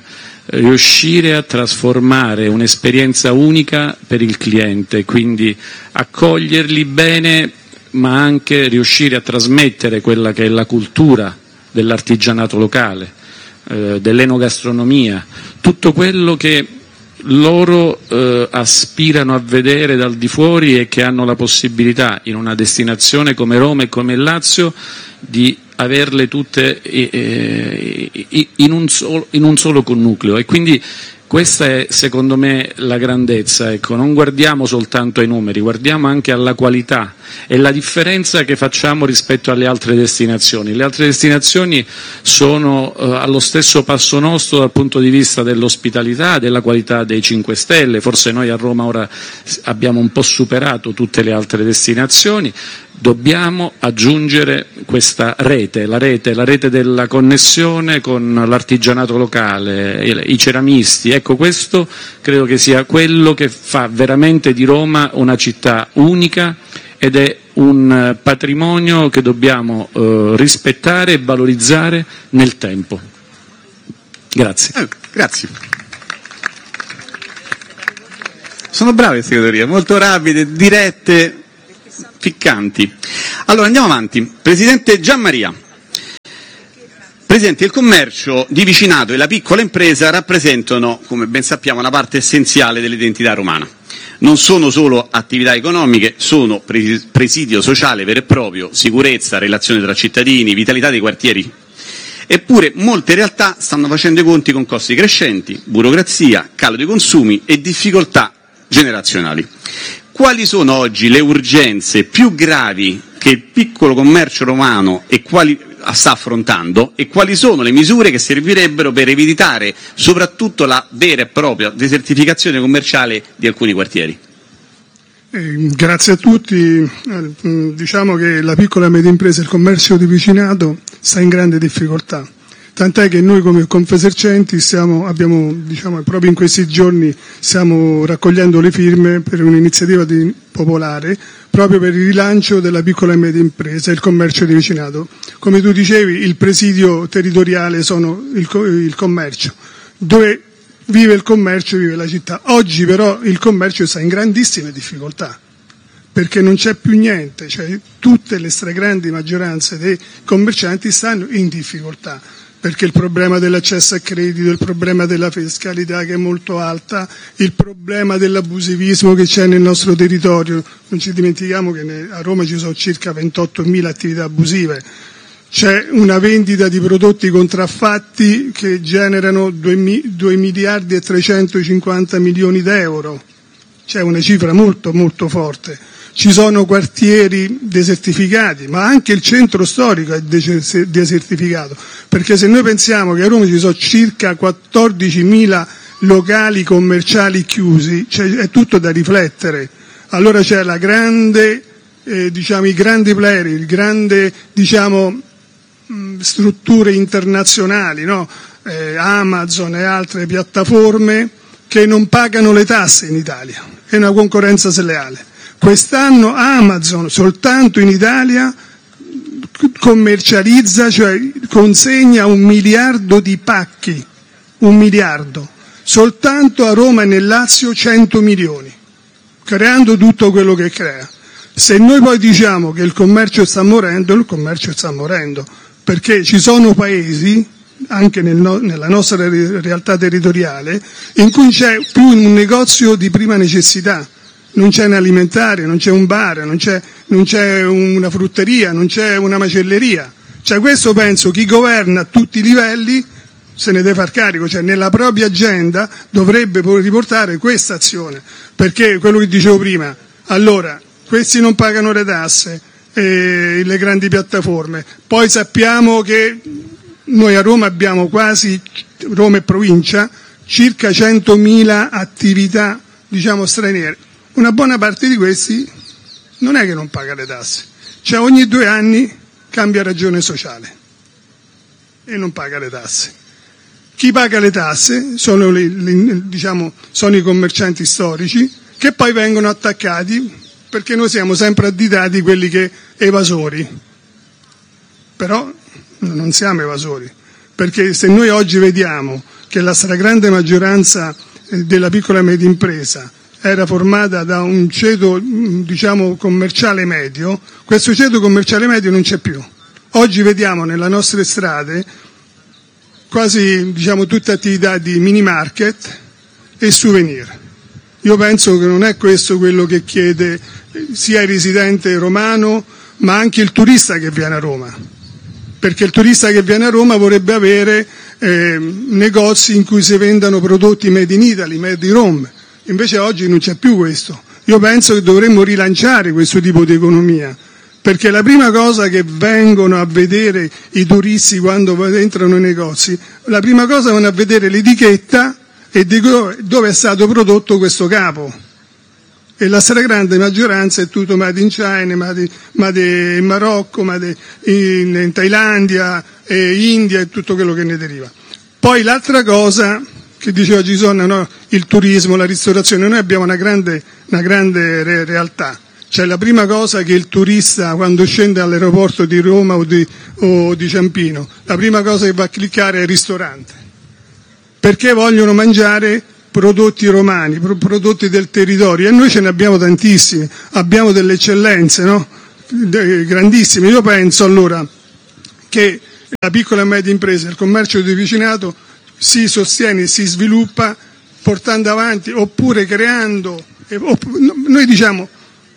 [SPEAKER 9] riuscire a trasformare un'esperienza unica per il cliente, quindi accoglierli bene, ma anche riuscire a trasmettere quella che è la cultura dell'artigianato locale, eh, dell'enogastronomia, tutto quello che loro eh, aspirano a vedere dal di fuori e che hanno la possibilità in una destinazione come Roma e come Lazio di averle tutte eh, in, un solo, in un solo connucleo. E quindi questa è secondo me la grandezza, ecco, non guardiamo soltanto ai numeri, guardiamo anche alla qualità e la differenza che facciamo rispetto alle altre destinazioni. Le altre destinazioni sono eh, allo stesso passo nostro dal punto di vista dell'ospitalità, della qualità dei cinque Stelle, forse noi a Roma ora abbiamo un po' superato tutte le altre destinazioni. Dobbiamo aggiungere questa rete, la rete, la rete della connessione con l'artigianato locale, i ceramisti. Ecco, questo credo che sia quello che fa veramente di Roma una città unica ed è un patrimonio che dobbiamo eh, rispettare e valorizzare nel tempo. Grazie.
[SPEAKER 6] Eh, grazie. Sono brave queste categorie, molto rapide, dirette, ficcanti. Allora andiamo avanti. Presidente Gianmaria. Presidente, il commercio di vicinato e la piccola impresa rappresentano, come ben sappiamo, una parte essenziale dell'identità romana. Non sono solo attività economiche, sono presidio sociale vero e proprio, sicurezza, relazione tra cittadini, vitalità dei quartieri. Eppure molte realtà stanno facendo i conti con costi crescenti, burocrazia, calo dei consumi e difficoltà generazionali. Quali sono oggi le urgenze più gravi che il piccolo commercio romano e quali sta affrontando e quali sono le misure che servirebbero per evitare soprattutto la vera e propria desertificazione commerciale di alcuni quartieri?
[SPEAKER 10] Eh, grazie a tutti. Eh, diciamo che la piccola e media impresa e il commercio di vicinato sta in grande difficoltà. Tant'è che noi come Confesercenti stiamo, abbiamo, diciamo, proprio in questi giorni stiamo raccogliendo le firme per un'iniziativa di, popolare proprio per il rilancio della piccola e media impresa e il commercio di vicinato. Come tu dicevi, il presidio territoriale sono il, il commercio. Dove vive il commercio vive la città. Oggi però il commercio sta in grandissime difficoltà, perché non c'è più niente, cioè tutte le stragrandi maggioranze dei commercianti stanno in difficoltà. Perché il problema dell'accesso al credito, il problema della fiscalità che è molto alta, il problema dell'abusivismo che c'è nel nostro territorio, non ci dimentichiamo che a Roma ci sono circa ventottomila attività abusive, c'è una vendita di prodotti contraffatti che generano due miliardi e trecentocinquanta milioni di euro, c'è una cifra molto molto forte. Ci sono quartieri desertificati, ma anche il centro storico è desertificato, perché se noi pensiamo che a Roma ci sono circa quattordicimila locali commerciali chiusi, cioè è tutto da riflettere. Allora c'è la grande, eh, diciamo, i grandi player, il grande, diciamo, mh, strutture internazionali, no? eh, Amazon e altre piattaforme che non pagano le tasse in Italia, è una concorrenza sleale. Quest'anno Amazon soltanto in Italia commercializza, cioè consegna un miliardo di pacchi, un miliardo, soltanto a Roma e nel Lazio cento milioni, creando tutto quello che crea. Se noi poi diciamo che il commercio sta morendo, il commercio sta morendo, perché ci sono paesi, anche nel no, nella nostra realtà territoriale, in cui c'è più un negozio di prima necessità. Non c'è un alimentare, non c'è un bar, non c'è, non c'è una frutteria, non c'è una macelleria. Cioè questo penso chi governa a tutti i livelli se ne deve far carico, cioè nella propria agenda dovrebbe riportare questa azione, perché quello che dicevo prima, allora questi non pagano le tasse, eh, le grandi piattaforme, poi sappiamo che noi a Roma abbiamo quasi, Roma e provincia, circa centomila attività, diciamo, straniere. Una buona parte di questi non è che non paga le tasse, cioè ogni due anni cambia ragione sociale e non paga le tasse. Chi paga le tasse sono, le, le, diciamo, sono i commercianti storici che poi vengono attaccati perché noi siamo sempre additati quelli che evasori, però non siamo evasori, perché se noi oggi vediamo che la stragrande maggioranza della piccola e media impresa era formata da un ceto, diciamo, commerciale medio, questo ceto commerciale medio non c'è più. Oggi vediamo nelle nostre strade quasi, diciamo, tutte attività di mini market e souvenir. Io penso che non è questo quello che chiede sia il residente romano, ma anche il turista che viene a Roma, perché il turista che viene a Roma vorrebbe avere eh, negozi in cui si vendano prodotti made in Italy, made in Rome. Invece oggi non c'è più questo. Io penso che dovremmo rilanciare questo tipo di economia, perché la prima cosa che vengono a vedere i turisti quando entrano nei negozi, la prima cosa vanno a vedere l'etichetta e di dove è stato prodotto questo capo. E la stragrande maggioranza è tutto made in China, made, made in Marocco, made in, in Thailandia, e India e tutto quello che ne deriva. Poi l'altra cosa che diceva Gisonna, no? Il turismo, la ristorazione, noi abbiamo una grande, una grande re- realtà. Cioè la prima cosa che il turista quando scende all'aeroporto di Roma o di, o di Ciampino, la prima cosa che va a cliccare è il ristorante, perché vogliono mangiare prodotti romani, pro- prodotti del territorio, e noi ce ne abbiamo tantissimi, abbiamo delle eccellenze, no? De- grandissime. Io penso allora che la piccola e media impresa, il commercio di vicinato si sostiene e si sviluppa portando avanti oppure creando, opp- noi diciamo,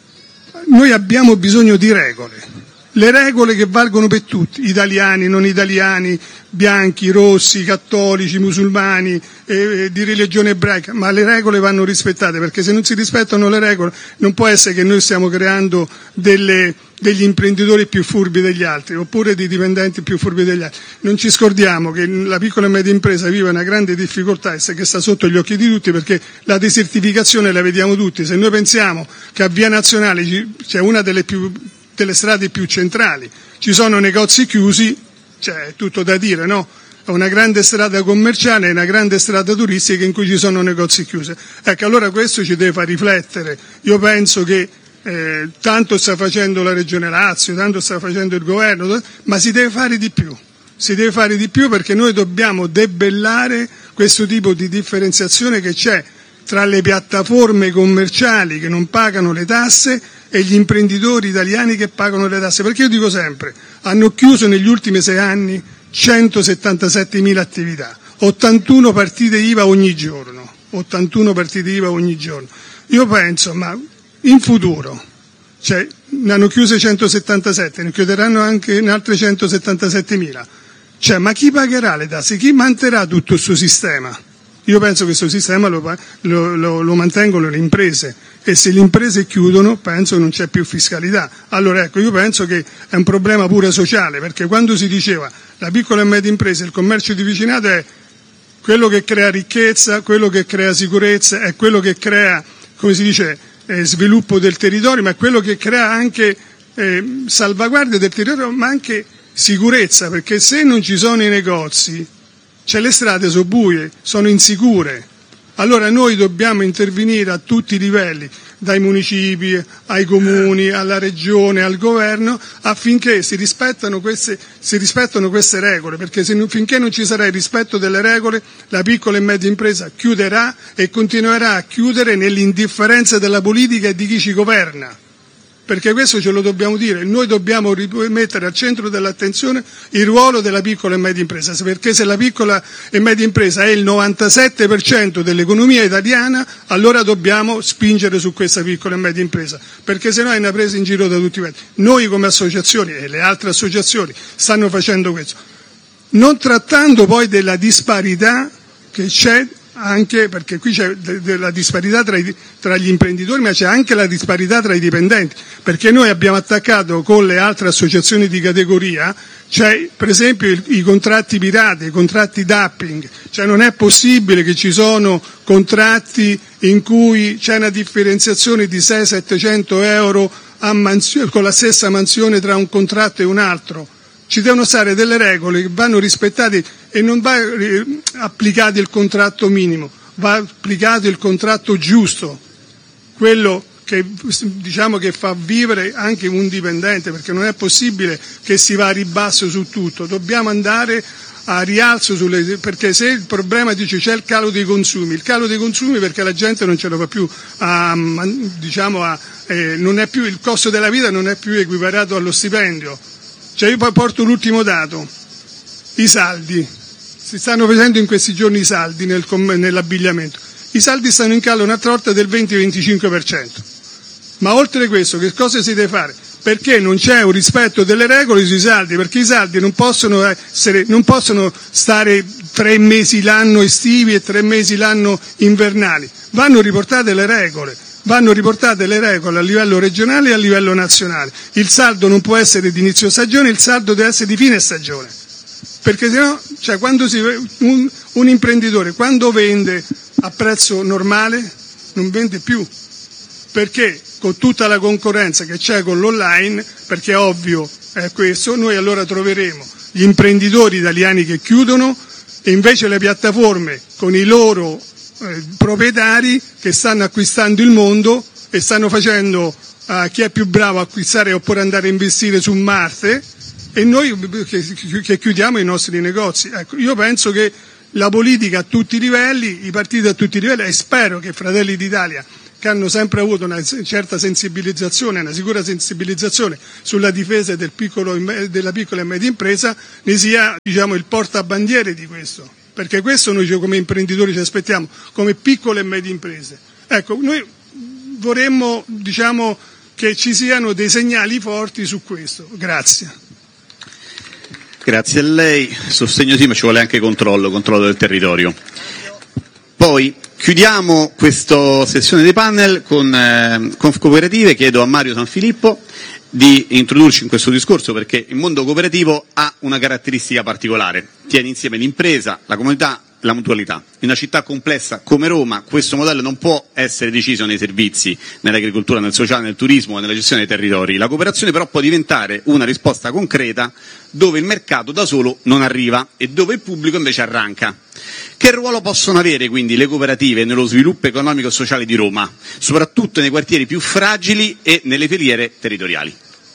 [SPEAKER 10] noi abbiamo bisogno di regole, le regole che valgono per tutti, italiani, non italiani, bianchi, rossi, cattolici, musulmani, eh, di religione ebraica, ma le regole vanno rispettate, perché se non si rispettano le regole non può essere che noi stiamo creando delle, degli imprenditori più furbi degli altri, oppure dei dipendenti più furbi degli altri. Non ci scordiamo che la piccola e media impresa vive una grande difficoltà e che sta sotto gli occhi di tutti, perché la desertificazione la vediamo tutti. Se noi pensiamo che a Via Nazionale c'è una delle più delle strade più centrali, ci sono negozi chiusi, c'è cioè, tutto da dire, no? È una grande strada commerciale e una grande strada turistica in cui ci sono negozi chiusi. Ecco, allora questo ci deve far riflettere. Io penso che eh, tanto sta facendo la Regione Lazio, tanto sta facendo il governo, ma si deve fare di più. Si deve fare di più perché noi dobbiamo debellare questo tipo di differenziazione che c'è tra le piattaforme commerciali che non pagano le tasse e gli imprenditori italiani che pagano le tasse, perché io dico sempre, hanno chiuso negli ultimi sei anni centosettantasettemila attività, ottantuno partite I V A ogni giorno, ottantuno partite I V A ogni giorno. Io penso, ma in futuro, cioè, ne hanno chiuse centosettantasette, ne chiuderanno anche in altre centosettantasettemila, cioè, ma chi pagherà le tasse? Chi manterrà tutto questo sistema? Io penso che questo sistema lo, lo, lo, lo mantengono le imprese, e se le imprese chiudono penso che non c'è più fiscalità. Allora ecco, io penso che è un problema pure sociale, perché quando si diceva la piccola e media impresa, il commercio di vicinato è quello che crea ricchezza, quello che crea sicurezza, è quello che crea, come si dice, eh, sviluppo del territorio, ma è quello che crea anche eh, salvaguardia del territorio, ma anche sicurezza, perché se non ci sono i negozi, cioè le strade sono buie, sono insicure. Allora noi dobbiamo intervenire a tutti i livelli, dai municipi ai comuni, alla regione, al governo, affinché si rispettano queste, si rispettano queste regole, perché se non, finché non ci sarà il rispetto delle regole, la piccola e media impresa chiuderà e continuerà a chiudere nell'indifferenza della politica e di chi ci governa. Perché questo ce lo dobbiamo dire, noi dobbiamo mettere al centro dell'attenzione il ruolo della piccola e media impresa, perché se la piccola e media impresa è il novantasette per cento dell'economia italiana, allora dobbiamo spingere su questa piccola e media impresa, perché sennò è una presa in giro da tutti i venti. Noi come associazioni e le altre associazioni stanno facendo questo, non trattando poi della disparità che c'è, anche perché qui c'è la disparità tra, i, tra gli imprenditori, ma c'è anche la disparità tra i dipendenti, perché noi abbiamo attaccato con le altre associazioni di categoria, cioè per esempio i, i contratti pirati, i contratti dumping, cioè non è possibile che ci sono contratti in cui c'è una differenziazione di seicento settecento euro a mansione, con la stessa mansione tra un contratto e un altro. Ci devono stare delle regole che vanno rispettate e non va applicato il contratto minimo, va applicato il contratto giusto, quello che, diciamo, che fa vivere anche un dipendente, perché non è possibile che si va a ribasso su tutto, dobbiamo andare a rialzo sulle, perché se il problema dice c'è il calo dei consumi, il calo dei consumi perché la gente non ce la fa più a, diciamo a, eh, non è più, il costo della vita non è più equiparato allo stipendio. Cioè io poi porto l'ultimo dato, i saldi, si stanno facendo in questi giorni i saldi nel, nell'abbigliamento, i saldi stanno in calo un'altra volta del venti venticinque per cento, ma oltre questo che cosa si deve fare? Perché non c'è un rispetto delle regole sui saldi, perché i saldi non possono essere, non possono stare tre mesi l'anno estivi e tre mesi l'anno invernali, vanno riportate le regole, vanno riportate le regole a livello regionale e a livello nazionale. Il saldo non può essere di inizio stagione, il saldo deve essere di fine stagione, perché sennò, cioè quando si, un, un imprenditore quando vende a prezzo normale non vende più, perché con tutta la concorrenza che c'è con l'online, perché è ovvio è questo, noi allora troveremo gli imprenditori italiani che chiudono e invece le piattaforme con i loro eh, proprietari che stanno acquistando il mondo e stanno facendo a chi è più bravo a acquistare oppure andare a investire su Marte, e noi che, che chiudiamo i nostri negozi. Ecco, io penso che la politica a tutti i livelli, i partiti a tutti i livelli, e spero che Fratelli d'Italia, che hanno sempre avuto una certa sensibilizzazione, una sicura sensibilizzazione sulla difesa del piccolo, della piccola e media impresa, ne sia, diciamo, il portabandiere di questo, perché questo noi come imprenditori ci aspettiamo, come piccole e medie imprese. Ecco, noi vorremmo, diciamo, che ci siano dei segnali forti su questo. Grazie.
[SPEAKER 6] Grazie a lei. Sostegno sì, ma ci vuole anche controllo, controllo del territorio. Poi chiudiamo questa sessione dei panel con eh, Conf Cooperative. Chiedo a Mario Sanfilippo di introdurci in questo discorso, perché il mondo cooperativo ha una caratteristica particolare, tiene insieme l'impresa, la comunità, la mutualità. In una città complessa come Roma questo modello non può essere deciso nei servizi, nell'agricoltura, nel sociale, nel turismo, nella gestione dei territori. La cooperazione però può diventare una risposta concreta dove il mercato da solo non arriva e dove il pubblico invece arranca. Che ruolo possono avere quindi le cooperative nello sviluppo economico e sociale di Roma, soprattutto nei quartieri più fragili e nelle filiere territoriali?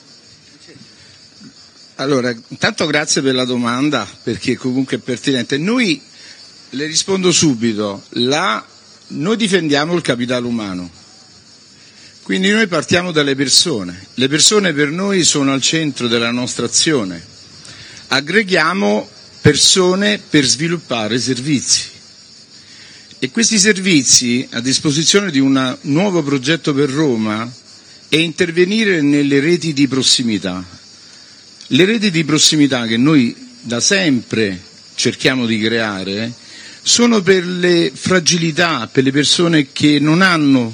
[SPEAKER 11] Allora, intanto grazie per la domanda, perché comunque è pertinente. Noi le rispondo subito, la, noi difendiamo il capitale umano, quindi noi partiamo dalle persone, le persone per noi sono al centro della nostra azione, aggreghiamo persone per sviluppare servizi e questi servizi a disposizione di un nuovo progetto per Roma è intervenire nelle reti di prossimità, le reti di prossimità che noi da sempre cerchiamo di creare sono per le fragilità, per le persone che non hanno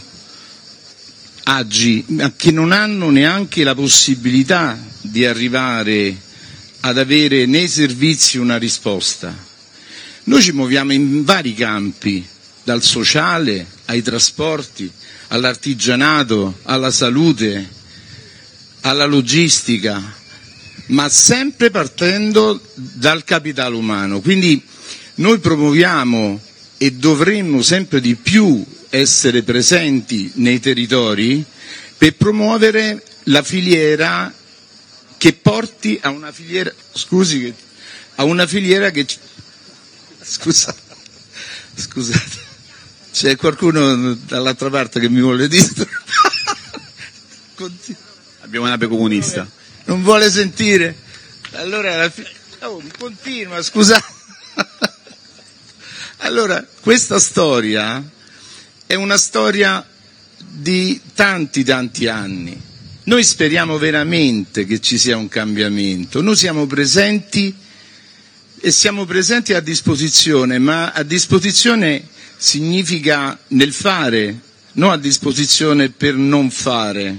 [SPEAKER 11] agi, che non hanno neanche la possibilità di arrivare ad avere nei servizi una risposta. Noi ci muoviamo in vari campi, dal sociale ai trasporti, all'artigianato, alla salute, alla logistica, ma sempre partendo dal capitale umano. Quindi noi promuoviamo e dovremmo sempre di più essere presenti nei territori per promuovere la filiera che porti a una filiera, scusi, a una filiera che, scusa, scusate, c'è qualcuno dall'altra parte che mi vuole distrarre.
[SPEAKER 6] Abbiamo una comunista.
[SPEAKER 11] Non vuole sentire? Allora, la fi- oh, continua, scusate. Allora, questa storia è una storia di tanti tanti anni. Noi speriamo veramente che ci sia un cambiamento. Noi siamo presenti e siamo presenti a disposizione, ma a disposizione significa nel fare, non a disposizione per non fare.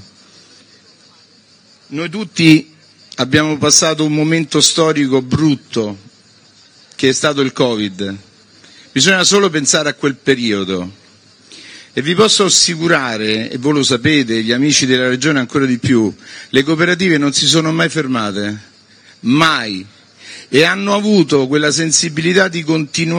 [SPEAKER 11] Noi tutti abbiamo passato un momento storico brutto, che è stato il Covid. Bisogna solo pensare a quel periodo. E vi posso assicurare, e voi lo sapete, gli amici della Regione ancora di più, le cooperative non si sono mai fermate, mai, e hanno avuto quella sensibilità di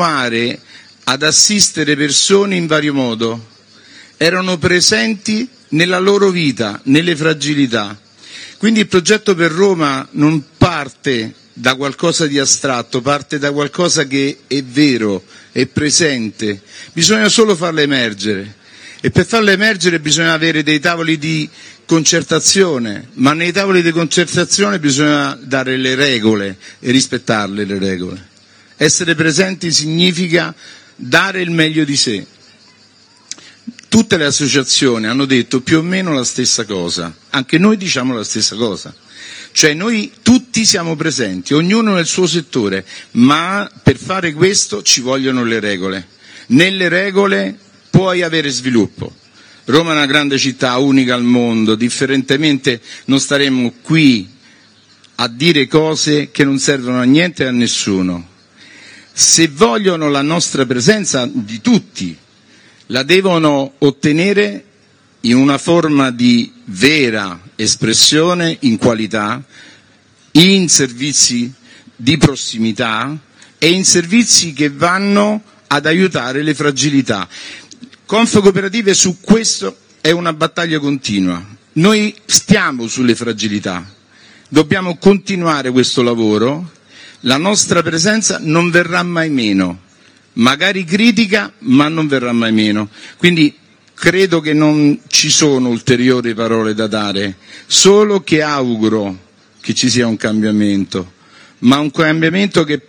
[SPEAKER 11] continuare ad assistere persone in vario modo. Erano presenti nella loro vita, nelle fragilità. Quindi il progetto per Roma non parte da qualcosa di astratto, parte da qualcosa che è vero, è presente, bisogna solo farlo emergere e per farlo emergere bisogna avere dei tavoli di concertazione, ma nei tavoli di concertazione bisogna dare le regole e rispettarle le regole. Essere presenti significa dare il meglio di sé. Tutte le associazioni hanno detto più o meno la stessa cosa, anche noi diciamo la stessa cosa, cioè noi tutti siamo presenti, ognuno nel suo settore, ma per fare questo ci vogliono le regole. Nelle regole puoi avere sviluppo. Roma è una grande città, unica al mondo, differentemente non staremo qui a dire cose che non servono a niente e a nessuno. Se vogliono la nostra presenza di tutti, la devono ottenere in una forma di vera espressione in qualità, in servizi di prossimità e in servizi che vanno ad aiutare le fragilità. Confcooperative su questo è una battaglia continua. Noi stiamo sulle fragilità, dobbiamo continuare questo lavoro, la nostra presenza non verrà mai meno. Magari critica, ma non verrà mai meno. Quindi credo che non ci sono ulteriori parole da dare, solo che auguro che ci sia un cambiamento, ma un cambiamento che